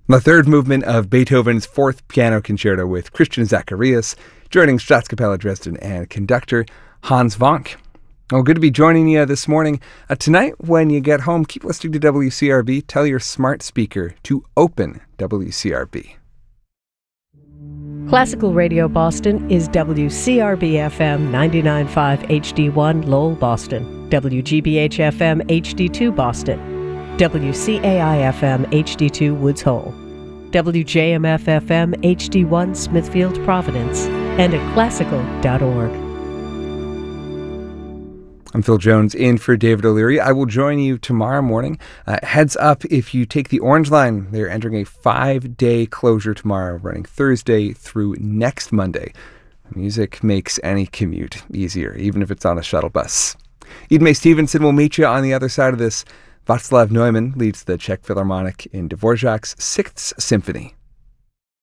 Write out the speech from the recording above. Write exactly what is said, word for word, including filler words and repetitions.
The third movement of Beethoven's Fourth Piano Concerto with Christian Zacharias, joining Staatskapelle Dresden and conductor Hans Wank. Well, good to be joining you this morning. Uh, tonight, when you get home, keep listening to W C R B. Tell your smart speaker to open W C R B. Classical Radio Boston is W C R B F M ninety-nine point five H D one Lowell, Boston, W G B H F M H D two Boston, W C A I F M H D two Woods Hole, W J M F F M H D one Smithfield, Providence, and at classical dot org. I'm Phil Jones in for David O'Leary. I will join you tomorrow morning. Uh, heads up, if you take the Orange Line, they're entering a five-day closure tomorrow, running Thursday through next Monday. Music makes any commute easier, even if it's on a shuttle bus. Idmay Stevenson will meet you on the other side of this. Václav Neumann leads the Czech Philharmonic in Dvorak's Sixth Symphony.